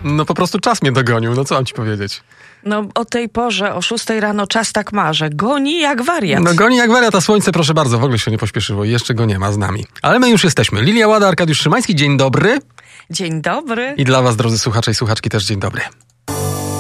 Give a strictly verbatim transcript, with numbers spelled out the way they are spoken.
No po prostu czas mnie dogonił, no co mam ci powiedzieć? No o tej porze, o szóstej rano czas tak ma, że goni jak wariat. No goni jak wariat, a słońce proszę bardzo, w ogóle się nie pośpieszyło i jeszcze go nie ma z nami. Ale my już jesteśmy. Lilia Łada, Arkadiusz Szymański, dzień dobry. Dzień dobry. I dla was, drodzy słuchacze i słuchaczki, też dzień dobry.